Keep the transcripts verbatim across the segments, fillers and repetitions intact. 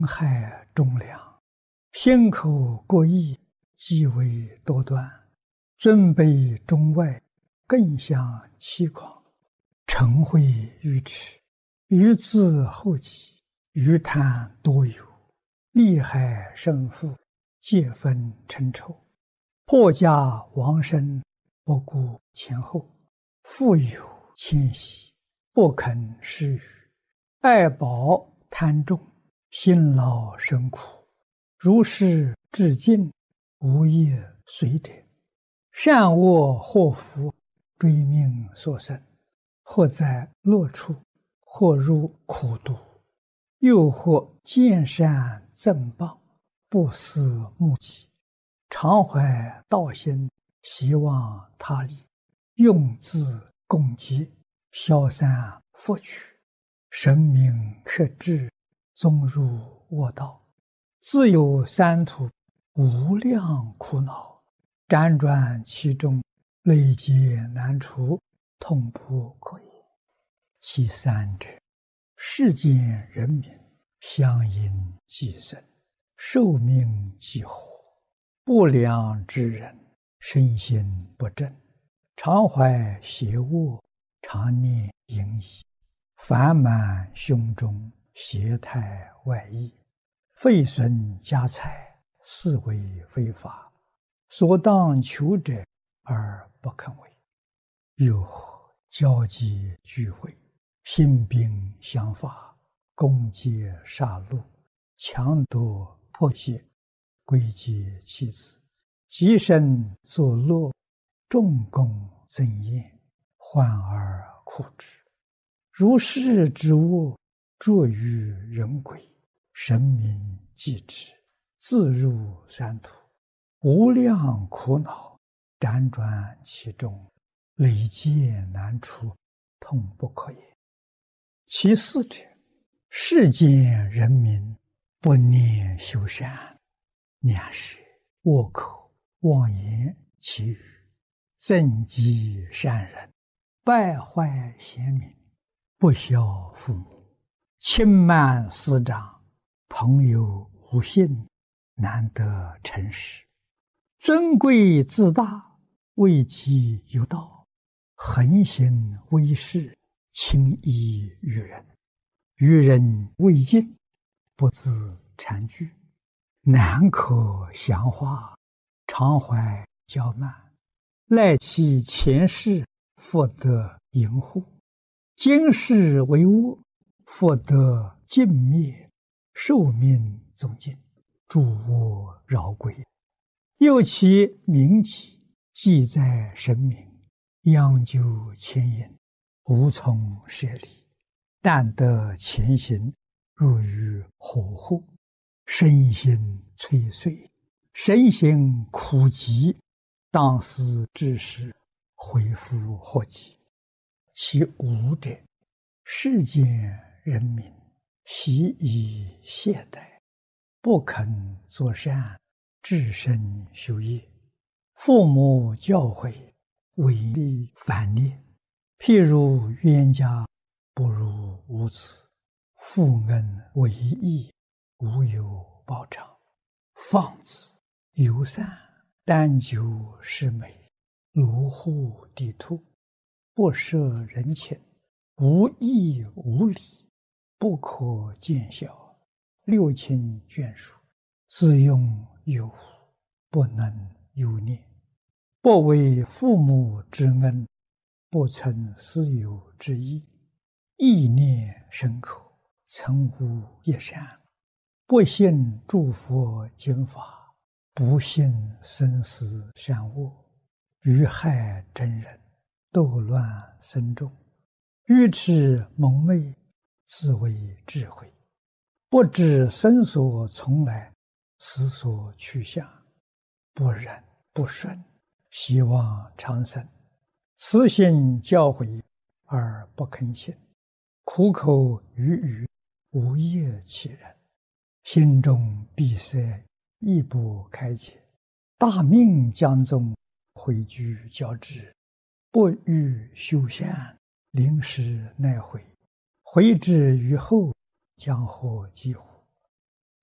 害忠良，心口过意，极为多端，尊卑中外，更相欺狂，嗔恚愚痴，愚自后己，愚贪多有，利害胜负，皆分称仇，破家亡身，不顾前后，富有谦息，不肯施予，爱宝贪重，辛劳生苦，如是至尽，无业随者，善恶祸福，追命所生，或在乐处，或入苦毒，又或见善赠谤，不思目己，常怀道心，希望他利，用自共济，消散福取，神明克制，踪入恶道，自有三途，无量苦恼，辗转其中，累劫难除，痛不可言。其三者，世间人民相因寄生，寿命几乎，不良之人，身心不正，常怀邪恶，常念淫逸，烦满胸中，邪态外溢，废损家财，是为非法，所当求者而不肯为。又或交际聚会，兴兵相伐，攻击杀戮，强夺迫胁，归结妻子，极身作乐，重功增宴，患而苦之。如是之恶，著于人鬼，神明继之，自入三途，无量苦恼，辗转其中，累劫难除，痛不可言。其四者，世间人民不念修善，两是恶口妄言其语，憎嫉善人，败坏贤民，不孝父母，轻慢师长，朋友无信，难得诚实，尊贵自大，位极有道，横行威势，轻易于人，于人未尽，不自惭惧，难可详化，常怀骄慢，赖其前世，复得淫护，今世为恶，复得尽灭，寿命终尽，诸恶饶归。又其名己，记在神明，央究牵引，无从舍离，但得前行，入于火户，身心摧碎，身心苦极，当思之时，恢复祸及。其五者，世间人民习以懈怠，不肯作善，至身修业，父母教诲，违逆反逆，譬如冤家不如无子，父恩为义，无有报偿，放子游散，单求是美，卢户地兔，不摄人情，无义无礼，不可见效，六亲眷属，自用有无，不能有念，不为父母之恩，不存私有之意，意念深刻，曾无一善，不信诸佛经法，不信生死善恶，于害真人，斗乱僧众，愚痴蒙昧，自为智慧，不知生所从来，死所去向，不忍不顺，希望长生，慈心教诲而不肯信，苦口语语，无业其人，心中闭塞，亦不开解，大命将终，毁居交织，不欲修善，临时奈悔，悔之于后，将获几乎。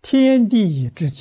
天地之间。